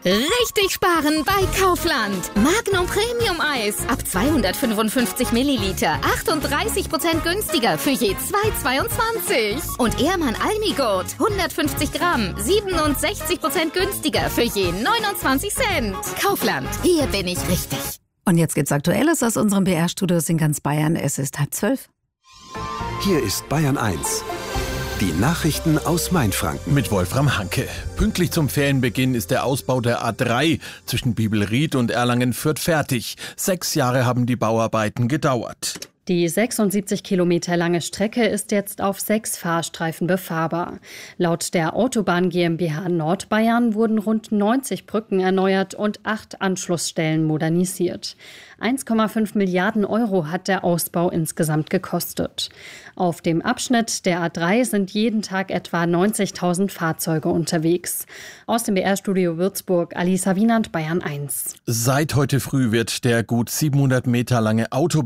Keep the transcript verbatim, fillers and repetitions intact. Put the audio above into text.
Richtig sparen bei Kaufland. Magnum Premium Eis ab zweihundertfünfundfünfzig Milliliter. achtunddreißig Prozent günstiger für je zwei Euro zweiundzwanzig. Und Ehrmann Almigurt hundertfünfzig Gramm. siebenundsechzig Prozent günstiger für je neunundzwanzig Cent. Kaufland, hier bin ich richtig. Und jetzt gibt's Aktuelles aus unserem B R-Studios in ganz Bayern. Es ist halb zwölf. Hier ist Bayern eins. Die Nachrichten aus Mainfranken. Mit Wolfram Hanke. Pünktlich zum Ferienbeginn ist der Ausbau der A drei zwischen Bibelried und Erlangen-Fürth fertig. Sechs Jahre haben die Bauarbeiten gedauert. Die sechsundsiebzig Kilometer lange Strecke ist jetzt auf sechs Fahrstreifen befahrbar. Laut der Autobahn GmbH Nordbayern wurden rund neunzig Brücken erneuert und acht Anschlussstellen modernisiert. eins Komma fünf Milliarden Euro hat der Ausbau insgesamt gekostet. Auf dem Abschnitt der A drei sind jeden Tag etwa neunzigtausend Fahrzeuge unterwegs. Aus dem B R-Studio Würzburg, Alisa Wienand, Bayern eins. Seit heute früh wird der gut siebenhundert Meter lange Autobahn